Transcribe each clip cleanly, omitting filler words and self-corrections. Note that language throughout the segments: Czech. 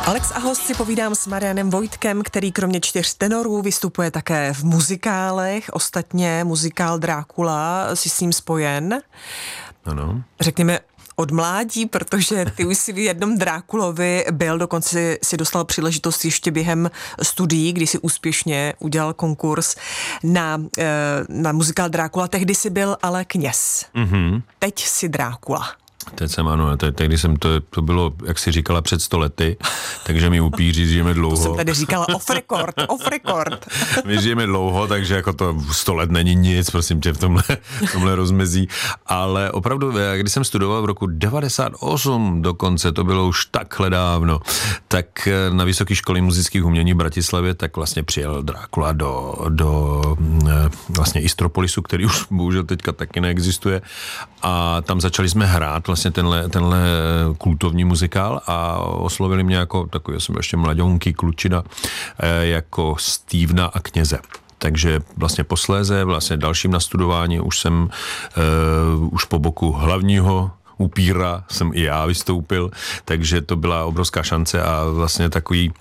Alex a host si povídám s Marianem Vojtkem, který kromě 4 tenorů vystupuje také v muzikálech. Ostatně muzikál Drákula si s ním spojen. Ano. Řekněme od mládí, protože ty už si v jednom Drákulovi byl, dokonce si dostal příležitost ještě během studií, kdy si úspěšně udělal konkurs na muzikál Drákula. Tehdy si byl ale kněz. Mm-hmm. Teď si Drákula. Teď jsem, ano, tehdy jsem, to bylo, jak jsi říkala, před 100 lety, takže my upíři žijeme dlouho. To jsem tady říkala off record. My žijeme dlouho, takže jako to 100 let není nic, prosím tě, v tomhle rozmezí, ale opravdu, když jsem studoval v roku 98 dokonce, to bylo už takhle dávno, tak na Vysoké školy muzických umění v Bratislavě, tak vlastně přijel Drákula do vlastně Istropolisu, který už bohužel teďka taky neexistuje, a tam začali jsme hrát vlastně tenhle kultovní muzikál a oslovili mě jako takový, jsem ještě mladounký klučina, jako Stevena a kněze. Takže vlastně posléze, vlastně dalším nastudování už jsem už po boku hlavního upíra jsem i já vystoupil, takže to byla obrovská šance a vlastně takový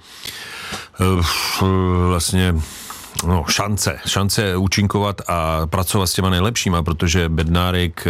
vlastně šance účinkovat a pracovat s těma nejlepšíma, protože Bednárik,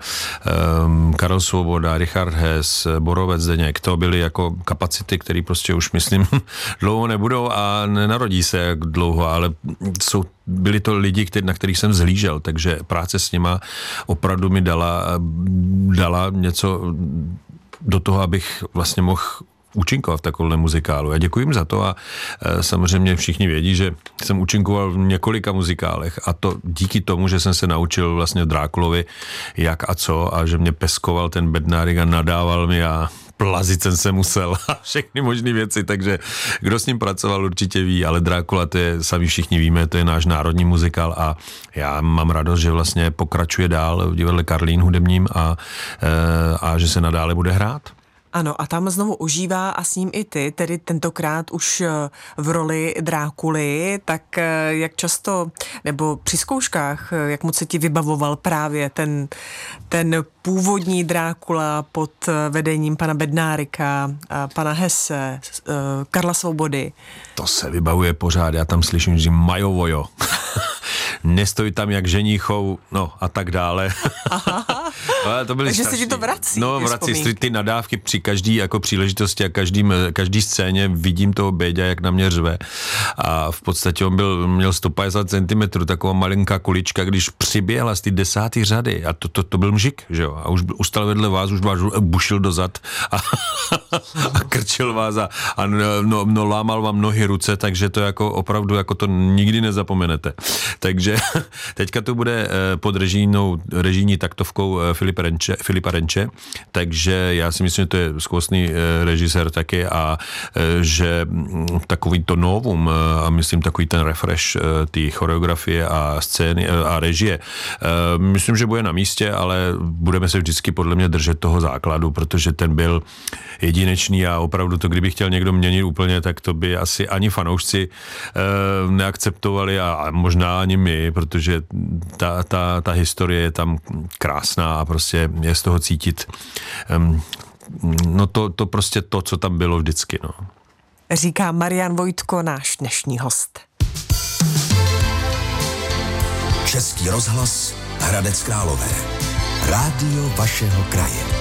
Karel Svoboda, Richard Hess, Borovec Zdeněk, to byly jako kapacity, které prostě už, myslím, dlouho nebudou a nenarodí se jak dlouho, ale byli to lidi, na kterých jsem zhlížel, takže práce s nima opravdu mi dala něco do toho, abych vlastně mohl účinkoval v takovém muzikálu. Já děkuji jim za to a samozřejmě všichni vědí, že jsem účinkoval v několika muzikálech a to díky tomu, že jsem se naučil vlastně v Drákulovi jak a co a že mě peskoval ten Bednárik a nadával mi a plazit jsem se musel a všechny možné věci, takže kdo s ním pracoval určitě ví, ale Drákula, to je, sami všichni víme, to je náš národní muzikál a já mám radost, že vlastně pokračuje dál v divadle Karlín hudebním a že se nadále bude hrát. Ano, a tam znovu ožívá a s ním i ty, tedy tentokrát už v roli Drákuly, tak jak často, nebo při zkouškách, jak moc se ti vybavoval právě ten původní Drákula pod vedením pana Bednárika, pana Hesse, Karla Svobody? To se vybavuje pořád, já tam slyším, že majovojo. Nestojí tam jak ženíchou, no a tak dále. To takže se ti to vrací. No, vrací ty nadávky při každý jako příležitosti a každý scéně vidím toho Béďa, jak na mě řve. A v podstatě on měl 150 cm, taková malinká kulička, když přiběhla z té 10. řady a to byl mžik, že jo? A už ustal vedle vás, už vás bušil dozad a krčil vás a lámal vám nohy, ruce, takže to jako opravdu jako to nikdy nezapomenete. Takže teďka to bude pod režijní taktovkou Filipa Renče, takže já si myslím, že to je skvostný režisér taky a že takový to novum a myslím takový ten refresh té choreografie a scény a režie, myslím, že bude na místě, ale budeme se vždycky podle mě držet toho základu, protože ten byl jedinečný a opravdu to, kdyby chtěl někdo měnit úplně, tak to by asi ani fanoušci neakceptovali a možná ani my, protože ta historie je tam krásná a prostě je z toho cítit to prostě to, co tam bylo vždycky. No. Říká Marian Vojtko, náš dnešní host. Český rozhlas Hradec Králové. Rádio vašeho kraje.